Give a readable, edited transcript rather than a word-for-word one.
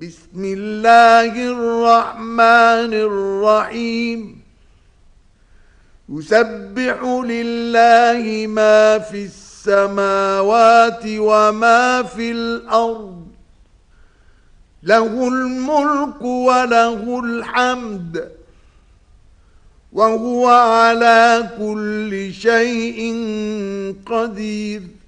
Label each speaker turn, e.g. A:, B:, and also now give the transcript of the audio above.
A: بسم الله الرحمن الرحيم يسبح لله ما في السماوات وما في الأرض له الملك وله الحمد وهو على كل شيء قدير